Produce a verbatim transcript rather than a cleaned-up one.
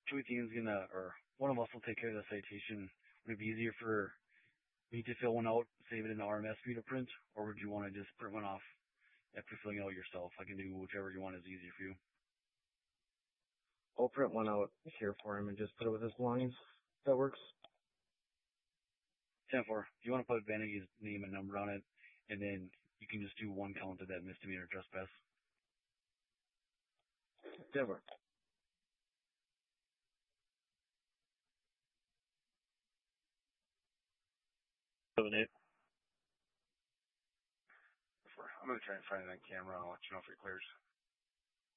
Two teams gonna, or one of us will take care of the citation. Would it be easier for me to fill one out, save it in the R M S for you to print, or would you want to just print one off after filling it out yourself? I can do whichever you want is easier for you. I'll print one out here for him and just put it with his belongings. That works. ten four. If you want to put Vannege's name and number on it, and then you can just do one count of that misdemeanor trespass. That works. Seven eight. I'm going to try and find it on camera. I'll let you know if it clears.